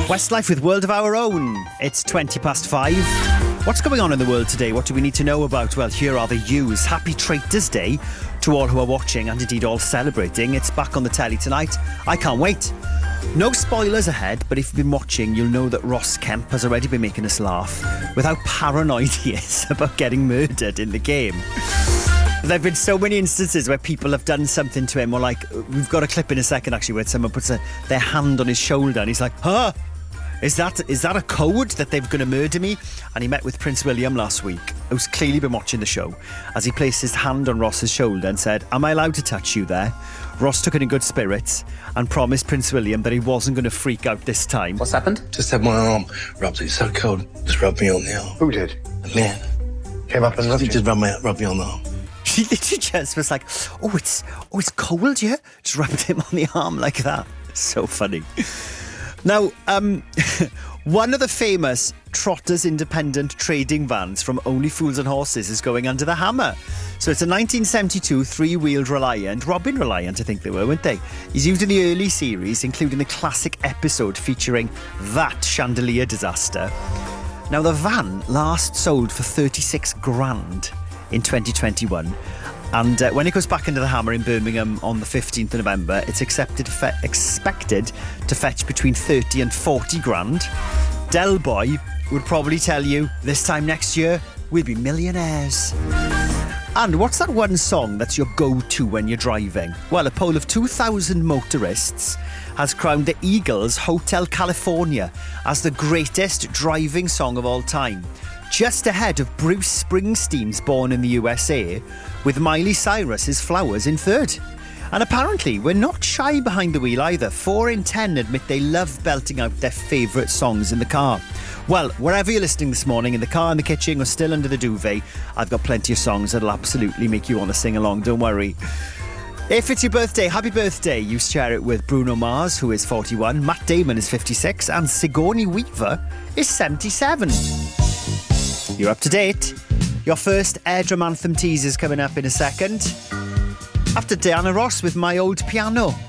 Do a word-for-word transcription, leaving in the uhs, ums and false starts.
Westlife with World of Our Own. It's twenty past five. What's going on in the world today? What do we need to know about? Well, here are the U's. Happy Traitors Day to all who are watching and indeed all celebrating. It's back on the telly tonight. I can't wait. No spoilers ahead, but if you've been watching, you'll know that Ross Kemp has already been making us laugh with how paranoid he is about getting murdered in the game. There have been so many instances where people have done something to him, or like, we've got a clip in a second actually where someone puts a, their hand on his shoulder and he's like, huh? Is that is that a code that they're going to murder me? And he met with Prince William last week, who's clearly been watching the show, as he placed his hand on Ross's shoulder and said, am I allowed to touch you there? Ross took it in good spirits and promised Prince William that he wasn't going to freak out this time. What's happened? Just had my arm rubbed. It's so cold. Just rubbed me on the arm. Who did? A man. Came up and rubbed He you? just rubbed me, rubbed me on the arm. She literally just was like, oh, it's oh, it's cold, yeah? Just rubbed him on the arm like that. So funny. Now, um, one of the famous Trotters independent trading vans from Only Fools and Horses is going under the hammer. So it's a nineteen seventy-two three-wheeled Reliant, Robin Reliant I think they were, weren't they? He's used in the early series, including the classic episode featuring that chandelier disaster. Now, the van last sold for thirty-six grand in twenty twenty-one. And uh, when it goes back into the hammer in Birmingham on the fifteenth of November, it's accepted, fe- expected to fetch between thirty and forty grand. Del Boy would probably tell you this time next year, we'll be millionaires. And what's that one song that's your go-to when you're driving? Well, a poll of two thousand motorists has crowned the Eagles' Hotel California as the greatest driving song of all time, just ahead of Bruce Springsteen's Born in the U S A, with Miley Cyrus's Flowers in third. And apparently, we're not shy behind the wheel either. Four in ten admit they love belting out their favourite songs in the car. Well, wherever you're listening this morning, in the car, in the kitchen, or still under the duvet, I've got plenty of songs that'll absolutely make you want to sing along, don't worry. If it's your birthday, happy birthday. You share it with Bruno Mars, who is forty-one, Matt Damon is fifty-six, and Sigourney Weaver is seventy-seven. You're up to date. Your first Air Drum Anthem teaser is coming up in a second. After Diana Ross with My Old Piano.